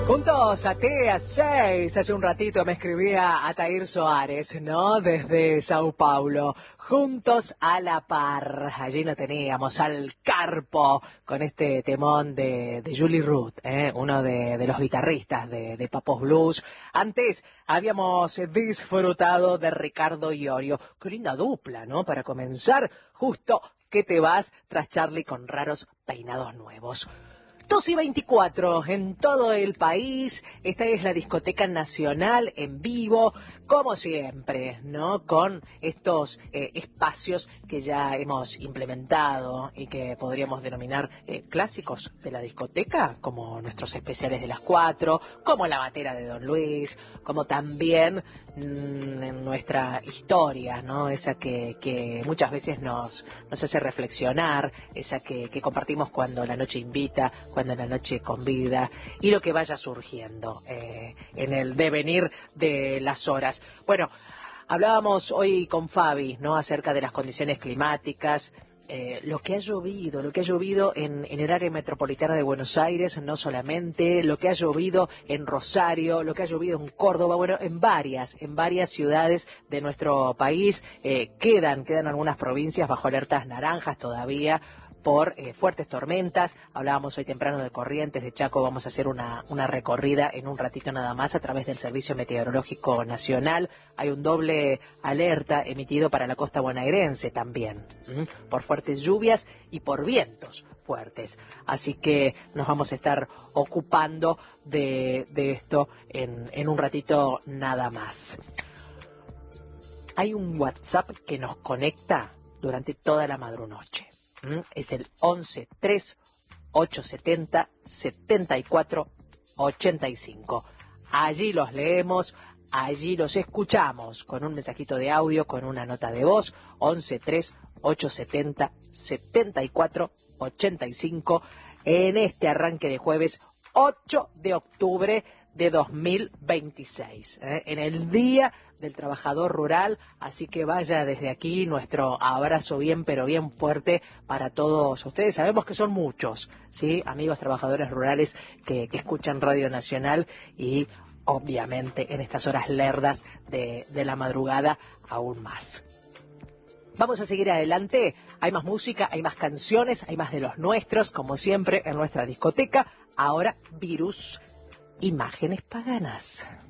Juntos a T6, hace un ratito me escribía Atair Soares, ¿no? Desde Sao Paulo. Juntos a la par. Allí no teníamos al Carpo con este temón de Julie Root, uno de los guitarristas de Papos Blues. Antes habíamos disfrutado de Ricardo Iorio. Qué linda dupla, ¿no? Para comenzar, justo que te vas tras Charlie con raros peinados nuevos. 2:24 en todo el país. Esta es la Discoteca Nacional en vivo, como siempre, ¿no? Con estos espacios que ya hemos implementado y que podríamos denominar clásicos de la discoteca, como nuestros especiales de las 4, como la batera de Don Luis, como también en nuestra historia, ¿no? Esa que muchas veces nos hace reflexionar, esa que compartimos cuando la noche invita, cuando la noche convida, y lo que vaya surgiendo en el devenir de las horas. Bueno, hablábamos hoy con Fabi, ¿no? Acerca de las condiciones climáticas, lo que ha llovido en el área metropolitana de Buenos Aires, no solamente, lo que ha llovido en Rosario, lo que ha llovido en Córdoba, bueno, en varias ciudades de nuestro país. Quedan algunas provincias bajo alertas naranjas todavía por fuertes tormentas. Hablábamos hoy temprano de Corrientes, de Chaco. Vamos a hacer una recorrida en un ratito nada más a través del Servicio Meteorológico Nacional. Hay un doble alerta emitido para la costa bonaerense también, por fuertes lluvias y por vientos fuertes. Así que nos vamos a estar ocupando de esto en un ratito nada más. Hay un WhatsApp que nos conecta durante toda la madrunoche. Es el 11-3-870-74-85. Allí los leemos, allí los escuchamos con un mensajito de audio, con una nota de voz. 11-3-870-74-85 en este arranque de jueves 8 de octubre de 2026, en el Día del Trabajador Rural. Así que vaya desde aquí nuestro abrazo bien, pero bien fuerte para todos ustedes. Sabemos que son muchos, ¿sí? Amigos trabajadores rurales que escuchan Radio Nacional y obviamente en estas horas lerdas de la madrugada aún más. Vamos a seguir adelante. Hay más música, hay más canciones, hay más de los nuestros, como siempre en nuestra discoteca. Ahora, Virus, Imágenes Paganas.